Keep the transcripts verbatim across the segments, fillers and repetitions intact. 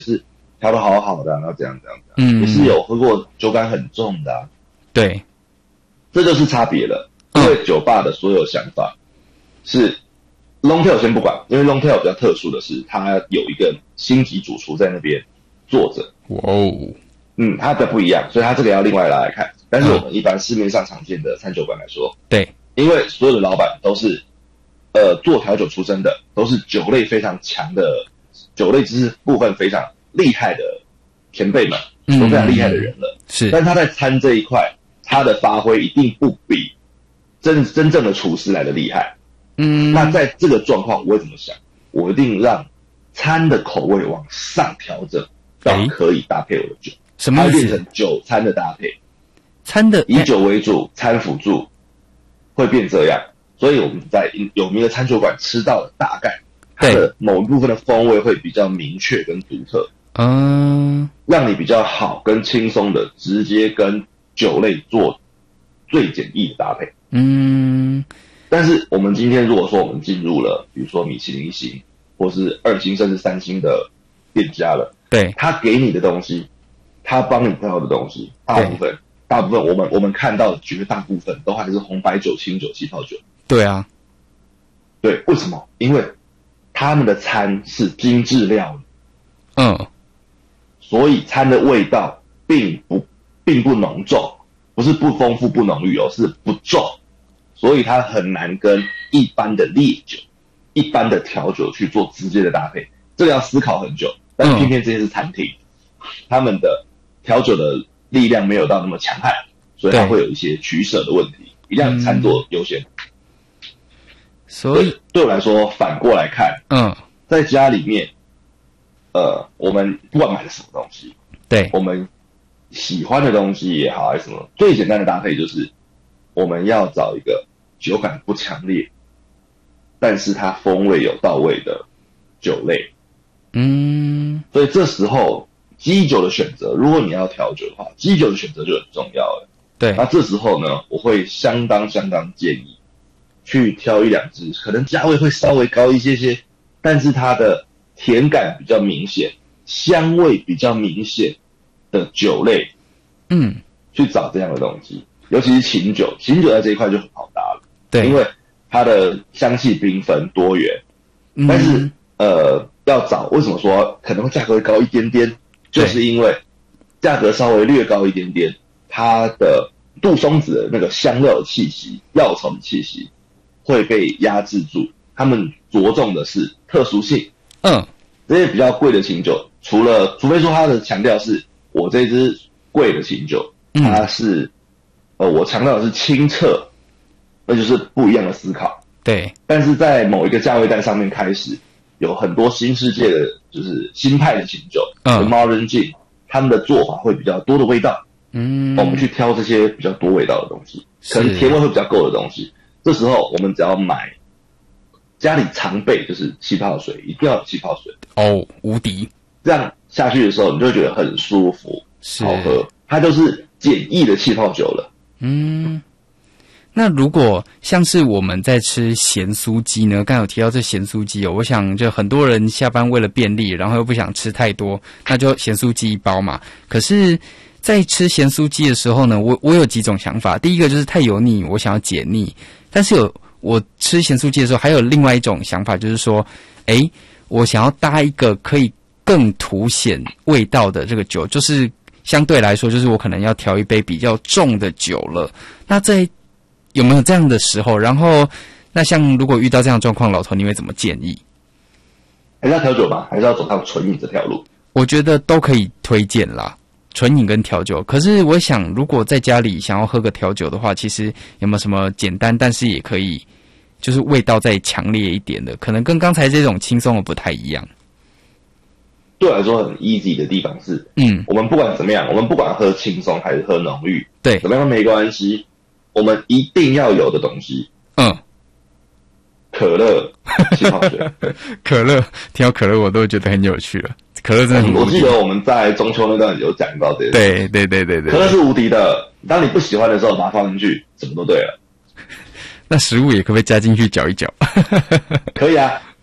是调的好好的、啊，然后这样这样这样，嗯，也是有喝过酒感很重的、啊， 对， 这就是差别了。因为酒吧的所有想法是 Longtail 先不管，因为 Longtail 比较特殊的是，它有一个星级主厨在那边坐着。 哇哦， 嗯，它比较不一样，所以它这个要另外来看。但是我们一般市面上常见的餐酒馆来说， 对， 因为所有的老板都是呃做调酒出身的，都是酒类非常强的，酒类知识部分非常厉害的前辈们，都非常厉害的人了。 嗯、是， 但他在餐这一块，他的发挥一定不比真真正的厨师来的厉害。嗯，那在这个状况，我会怎么想？我一定让餐的口味往上调整，到可以搭配我的酒。 什么意思？ 它会变成酒餐的搭配， 餐的以酒为主，餐辅助，会变这样。所以我们在有名的餐酒馆吃到的大概，它的某一部分的风味会比较明确跟独特，嗯，让你比较好跟轻松的直接跟酒类做最简易的搭配。嗯，但是我们今天如果说我们进入了，比如说米其林一星或是二星甚至三星的店家了， 对， 他给你的东西，他帮你挑的东西，大部分大部分我们我们看到的绝大部分都还是红白酒、清酒、气泡酒。 对啊， 对，为什么？因为他们的餐是精致料理，嗯，所以餐的味道并不并不浓重，不是不丰富不浓郁哦，是不重，所以它很难跟一般的烈酒、一般的调酒去做直接的搭配，这个要思考很久。但偏偏这些是餐厅，嗯、他们的调酒的力量没有到那么强悍，所以它会有一些取舍的问题，一定要以餐做优先。嗯，所以对我来说，反过来看，嗯，在家里面，呃，我们不管买的什么东西，对，我们喜欢的东西也好，还是什么，最简单的搭配就是我们要找一个酒感不强烈，但是它风味有到位的酒类。嗯，所以这时候基酒的选择，如果你要调酒的话，基酒的选择就很重要了。对，那这时候呢，我会相当相当建议去挑一两支，可能价位会稍微高一些些，但是它的甜感比较明显，香味比较明显的酒类，嗯，去找这样的东西，尤其是琴酒，琴酒在这一块就很好搭了，对，因为它的香气缤纷多元，嗯、但是呃，要找为什么说可能价格会高一点点，就是因为价格稍微略高一点点，它的杜松子的那个香料的气息、药草的气息会被压制住，他们着重的是特殊性。嗯，这些比较贵的琴酒，除了除非说它的强调是我这支贵的琴酒，它是、嗯、呃我强调的是清澈，那就是不一样的思考。对，但是在某一个价位带上面开始有很多新世界的，就是新派的琴酒，嗯 ，Modern Gin， 他们的做法会比较多的味道。嗯，我们去挑这些比较多味道的东西，可能甜味会比较够的东西。这时候我们只要买家里常备，就是气泡水，一定要有气泡水哦，无敌。 这样下去的时候，你就会觉得很舒服，好喝。它就是简易的气泡酒了。 嗯，那如果像是我们在吃咸酥鸡呢？刚才有提到这咸酥鸡哦，我想就很多人下班为了便利，然后又不想吃太多，那就咸酥鸡一包嘛。可是在吃咸酥鸡的时候呢，我我有几种想法。第一个就是太油腻，我想要解腻。但是有我吃咸酥鸡的时候，还有另外一种想法，就是说，诶，我想要搭一个可以更凸显味道的这个酒，就是相对来说，就是我可能要调一杯比较重的酒了。那在有没有这样的时候？然后，那像如果遇到这样的状况，老头你会怎么建议？ 还是要调酒吧？还是要走上纯饮这条路？ 我觉得都可以推荐啦。纯饮跟调酒，可是我想，如果在家里想要喝个调酒的话，其实有没有什么简单，但是也可以，就是味道再强烈一点的，可能跟刚才这种轻松的不太一样。 对我来说很 easy 的地方是，嗯，我们不管怎么样，我们不管喝轻松还是喝浓郁，对，怎么样都没关系，我们一定要有的东西，嗯，可乐、气泡水， 可乐，听到可乐我都觉得很有趣了。可乐真的很无敌， 我记得我们在中秋那段有讲到这些。 对对对对对， 可乐是无敌的。当你不喜欢的时候，把它放进去，什么都对了。 那食物也可不可以加进去搅一搅？ 可以啊，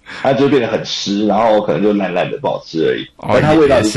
它就变得很湿，然后可能就烂烂的不好吃而已。但它味道